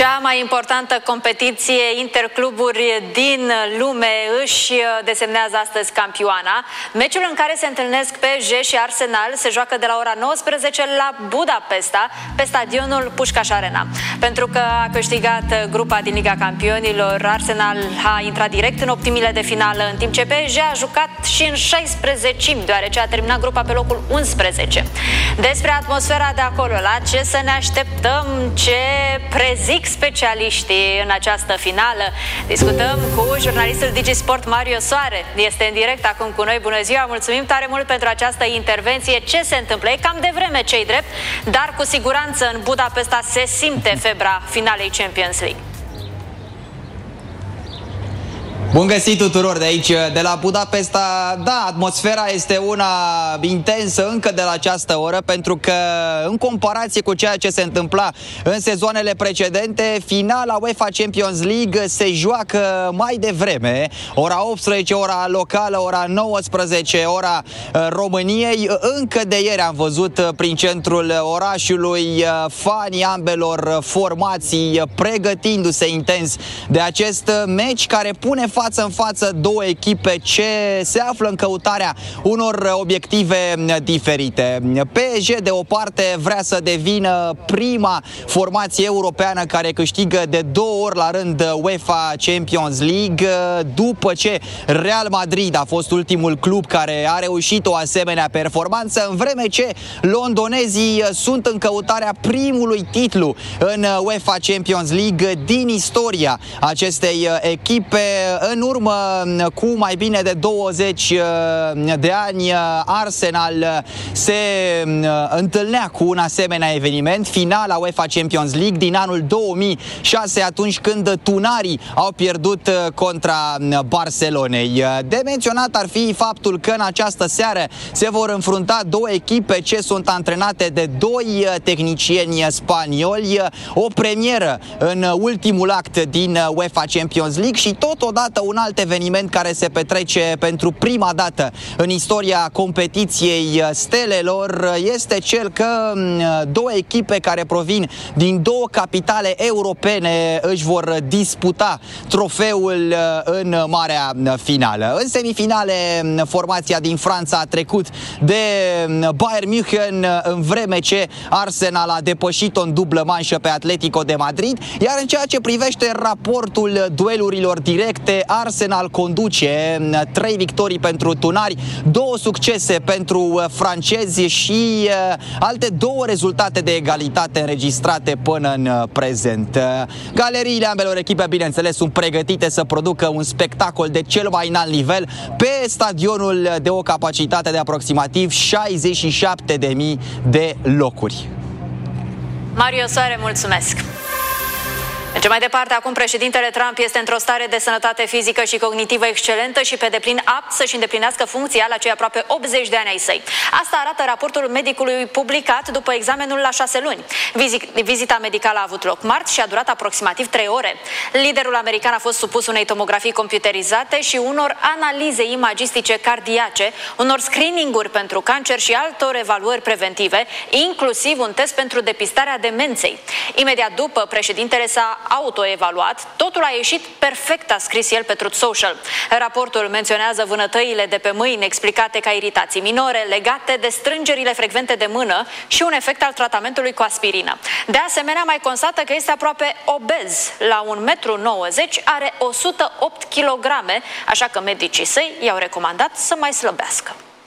Cea mai importantă competiție intercluburi din lume își desemnează astăzi campioana. Meciul în care se întâlnesc PSG și Arsenal se joacă de la ora 19 la Budapesta, pe stadionul Puskás Arena. Pentru că a câștigat grupa din Liga Campionilor, Arsenal a intrat direct în optimile de finală, în timp ce PSG a jucat și în 16-imi, deoarece a terminat grupa pe locul 11. Despre atmosfera de acolo, la ce să ne așteptăm, ce prezic specialiștii în această finală, discutăm cu jurnalistul DigiSport Mario Soare. Este în direct acum cu noi. Bună ziua, mulțumim tare mult pentru această intervenție. Ce se întâmplă? E cam devreme, ce-i drept, dar cu siguranță în Budapesta se simte febra finalei Champions League. Bun găsit tuturor de aici, de la Budapesta. Da, atmosfera este una intensă încă de la această oră, pentru că în comparație cu ceea ce se întâmpla în sezoanele precedente, finala UEFA Champions League se joacă mai devreme, ora 18, ora locală, ora 19, ora României. Încă de ieri am văzut prin centrul orașului fanii ambelor formații pregătindu-se intens de acest meci care pune față în față două echipe ce se află în căutarea unor obiective diferite. PSG, de o parte, vrea să devină prima formație europeană care câștigă de 2 ori la rând UEFA Champions League, după ce Real Madrid a fost ultimul club care a reușit o asemenea performanță, în vreme ce londonezii sunt în căutarea primului titlu în UEFA Champions League din istoria acestei echipe. În urmă cu mai bine de 20 de ani, Arsenal se întâlnea cu un asemenea eveniment, finala UEFA Champions League din anul 2006, atunci când tunarii au pierdut contra Barcelonei. De menționat ar fi faptul că în această seară se vor înfrunta două echipe ce sunt antrenate de doi tehnicieni spanioli, o premieră în ultimul act din UEFA Champions League și totodată un alt eveniment care se petrece pentru prima dată în istoria competiției stelelor este cel că două echipe care provin din două capitale europene își vor disputa trofeul în marea finală. În semifinale, formația din Franța a trecut de Bayern München, în vreme ce Arsenal a depășit-o în dublă manșă pe Atletico de Madrid, iar în ceea ce privește raportul duelurilor directe, Arsenal conduce 3 victorii pentru tunari, 2 succese pentru francezi și alte 2 rezultate de egalitate înregistrate până în prezent. Galeriile ambelor echipe, bineînțeles, sunt pregătite să producă un spectacol de cel mai înalt nivel pe stadionul de o capacitate de aproximativ 67.000 de locuri. Mario Soare, mulțumesc! Mergem mai departe. Acum președintele Trump este într-o stare de sănătate fizică și cognitivă excelentă și pe deplin apt să-și îndeplinească funcția la cei aproape 80 de ani ai săi. Asta arată raportul medicului publicat după examenul la 6 luni. Vizita medicală a avut loc marți și a durat aproximativ 3 ore. Liderul american a fost supus unei tomografii computerizate și unor analize imagistice cardiace, unor screening-uri pentru cancer și altor evaluări preventive, inclusiv un test pentru depistarea demenței. Imediat după, președintele s-a autoevaluat, totul a ieșit perfect, a scris el pe Truth Social. Raportul menționează vânătăile de pe mâini explicate ca iritații minore legate de strângerile frecvente de mână și un efect al tratamentului cu aspirină. De asemenea, mai constată că este aproape obez. La 1,90 m are 108 kg, așa că medicii săi i-au recomandat să mai slăbească.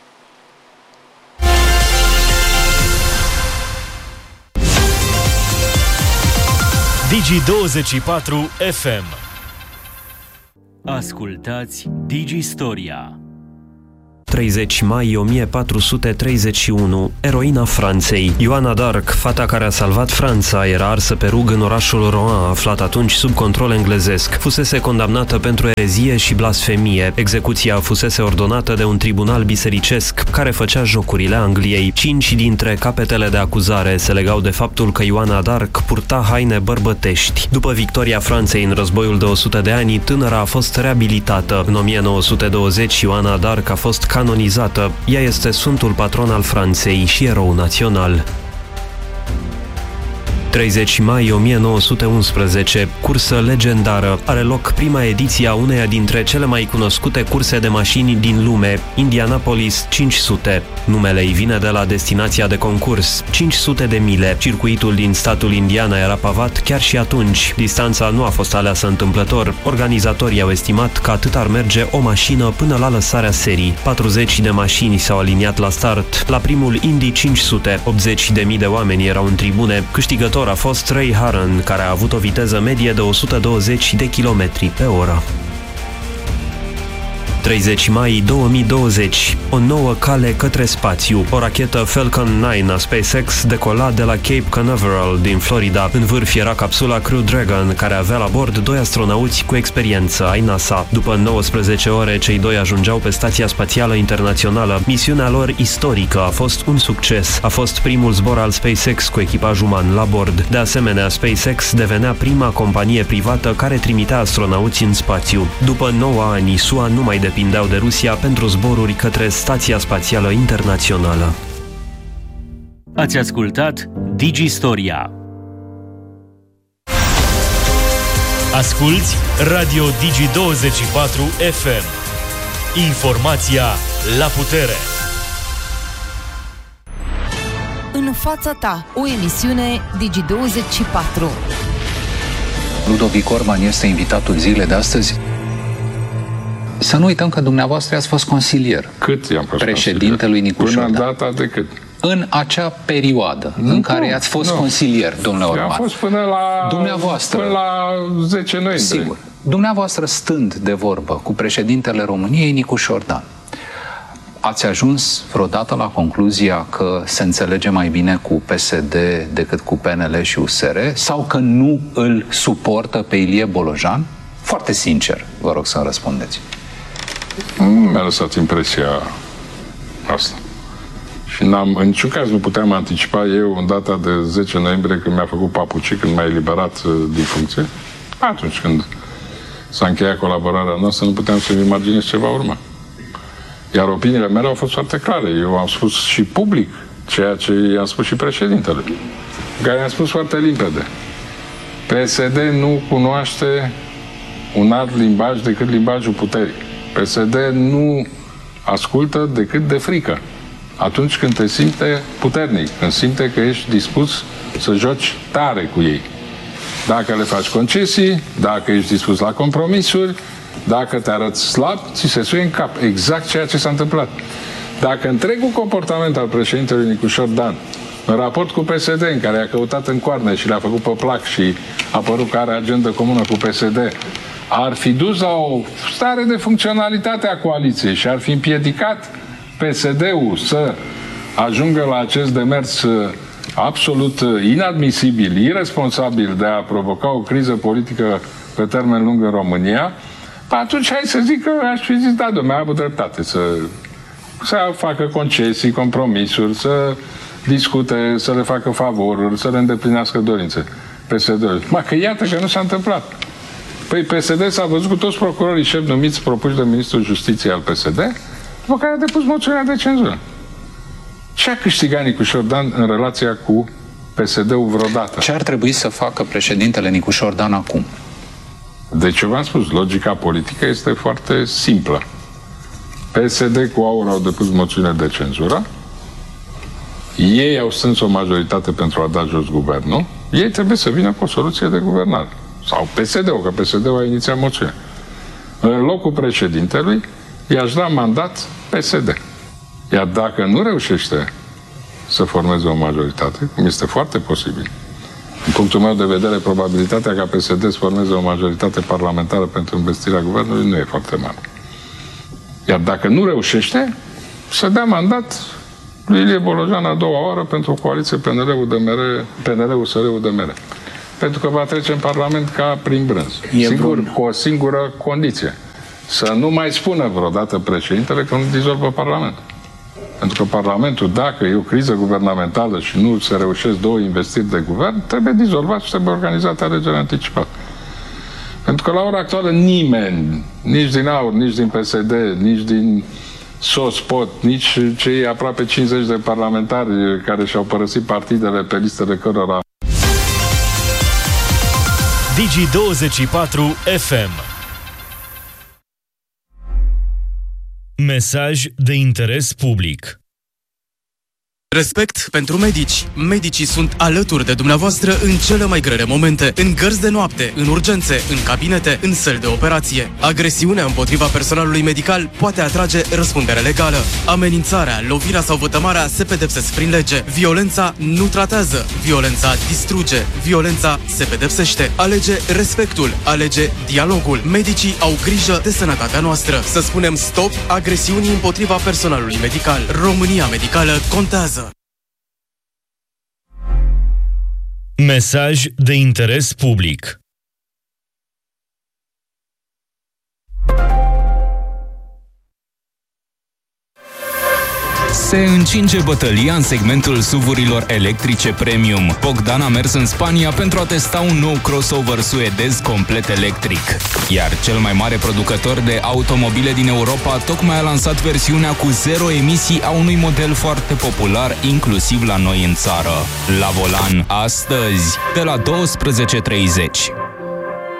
Digi24 FM. Ascultați Digistoria. 30 mai 1431, eroina Franței. Ioana d'Arc, fata care a salvat Franța, era arsă pe rug în orașul Rouen, aflat atunci sub control englezesc. Fusese condamnată pentru erezie și blasfemie. Execuția fusese ordonată de un tribunal bisericesc care făcea jocurile Angliei. 5 dintre capetele de acuzare se legau de faptul că Ioana d'Arc purta haine bărbătești. După victoria Franței în războiul de 100 de ani, tânăra a fost reabilitată. În 1920, Ioana d'Arc a fost canonizată. Ea este sfântul patron al Franței și erou național. 30 mai 1911, cursă legendară. Are loc prima ediție a uneia dintre cele mai cunoscute curse de mașini din lume, Indianapolis 500. Numele îi vine de la destinația de concurs, 500 de mile. Circuitul din statul Indiana era pavat chiar și atunci. Distanța nu a fost aleasă întâmplător. Organizatorii au estimat că atât ar merge o mașină până la lăsarea serii. 40 de mașini s-au aliniat la start. La primul Indy 500, 80.000 de oameni erau în tribune. Câștigător a fost Ray Harron, care a avut o viteză medie de 120 de km pe oră. 30 mai 2020. O nouă cale către spațiu. O rachetă Falcon 9 a SpaceX decola de la Cape Canaveral din Florida. În vârf era capsula Crew Dragon, care avea la bord 2 astronauți cu experiență ai NASA. După 19 ore, cei doi ajungeau pe Stația Spațială Internațională. Misiunea lor istorică a fost un succes. A fost primul zbor al SpaceX cu echipaj uman la bord. De asemenea, SpaceX devenea prima companie privată care trimitea astronauți în spațiu. După 9 ani, SUA nu mai depindeau de Rusia pentru zboruri către Stația Spațială Internațională. Ați ascultat DigiStoria. Asculți Radio Digi24 FM. Informația la putere. În fața ta, o emisiune Digi24. Ludovic Orban este invitatul zilei de astăzi. Să nu uităm că dumneavoastră ați fost consilier. Cât i-am fost președintelui Nicu Șordan. Până în data de cât? În acea perioadă în care ați fost consilier, domnule Orban. Am fost până la 10 noiembrie. Sigur. Dumneavoastră stând de vorbă cu președintele României, Nicu Șordan, ați ajuns vreodată la concluzia că se înțelege mai bine cu PSD decât cu PNL și USR? Sau că nu îl suportă pe Ilie Bolojan? Foarte sincer, vă rog să-mi răspundeți. Nu mi-a lăsat impresia asta. Și în niciun caz nu puteam anticipa eu în data de 10 noiembrie când mi-a făcut papucii, când m-a eliberat din funcție. Atunci când s-a încheiat colaborarea noastră, nu puteam să-mi imaginez ce va urma. Iar opiniile mele au fost foarte clare. Eu am spus și public ceea ce i-am spus și președintele, care i-am spus foarte limpede. PSD nu cunoaște un alt limbaj decât limbajul puterii. PSD nu ascultă decât de frică. Atunci când te simte puternic, când simte că ești dispus să joci tare cu ei. Dacă le faci concesii, dacă ești dispus la compromisuri, dacă te arăți slab, ți se suie în cap. Exact ceea ce s-a întâmplat. Dacă întregul comportament al președintelui Nicu Șordan, în raport cu PSD, în care a căutat în coarne și le-a făcut pe plac și a părut că are agendă comună cu PSD, ar fi dus la o stare de funcționalitate a coaliției și ar fi împiedicat PSD-ul să ajungă la acest demers absolut inadmisibil, irresponsabil de a provoca o criză politică pe termen lung în România, atunci hai să zic că aș fi zis, da, dom'le, a avut dreptate să facă concesii, compromisuri, să discute, să le facă favoruri, să le îndeplinească dorințe PSD-ului. Că iată că nu s-a întâmplat. Păi PSD s-a văzut cu toți procurorii șefi numiți propuși de Ministrul Justiției al PSD, după care a depus moțiunea de cenzură. Ce a câștigat Nicu Șordan în relația cu PSD-ul vreodată? Ce ar trebui să facă președintele Nicu Șordan acum? Deci eu v-am spus, logica politică este foarte simplă. PSD cu AUR au depus moțiune de cenzură, ei au strâns o majoritate pentru a da jos guvernul, ei trebuie să vină cu o soluție de guvernare. Sau PSD-ul, că PSD-ul a inițiat moțiunea. În locul președintelui i-aș da mandat PSD. Iar dacă nu reușește să formeze o majoritate, cum este foarte posibil, din punctul meu de vedere, probabilitatea ca PSD să formeze o majoritate parlamentară pentru învestirea guvernului nu e foarte mare. Iar dacă nu reușește, să dea mandat lui Ilie Bolojan a doua oară pentru o coaliție PNL-USR-UDMR. Pentru că va trece în Parlament ca prin brânz. Sigur, cu o singură condiție. Să nu mai spună vreodată președintele că nu dizolvă Parlamentul. Pentru că Parlamentul, dacă e o criză guvernamentală și nu se reușesc 2 investiri de guvern, trebuie dizolvat și trebuie organizată alegeri anticipate. Pentru că la ora actuală nimeni, nici din AUR, nici din PSD, nici din SOS-POT, nici cei aproape 50 de parlamentari care și-au părăsit partidele pe listele cărora Digi24 FM. Mesaj de interes public. Respect pentru medici. Medicii sunt alături de dumneavoastră în cele mai grele momente, în gărzi de noapte, în urgențe, în cabinete, în săli de operație. Agresiunea împotriva personalului medical poate atrage răspundere legală. Amenințarea, lovirea sau vătămarea se pedepsesc prin lege. Violența nu tratează. Violența distruge. Violența se pedepsește. Alege respectul. Alege dialogul. Medicii au grijă de sănătatea noastră. Să spunem stop agresiunii împotriva personalului medical. România medicală contează. Mesaj de interes public. Se încinge bătălia în segmentul SUV-urilor electrice premium. Bogdan a mers în Spania pentru a testa un nou crossover suedez complet electric. Iar cel mai mare producător de automobile din Europa tocmai a lansat versiunea cu zero emisii a unui model foarte popular, inclusiv la noi în țară. La volan, astăzi, de la 12:30.